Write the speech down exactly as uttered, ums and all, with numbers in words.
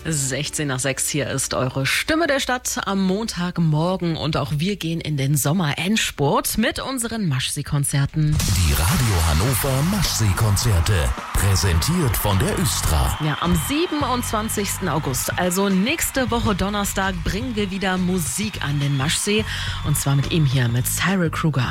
sechzehn nach sechs, hier ist eure Stimme der Stadt am Montagmorgen und auch wir gehen in den Sommer-Endspurt mit unseren Maschsee-Konzerten. Die Radio Hannover Maschsee-Konzerte, präsentiert von der Östra. Ja, am siebenundzwanzigsten August, also nächste Woche Donnerstag, bringen wir wieder Musik an den Maschsee und zwar mit ihm hier, mit Cyril Kruger.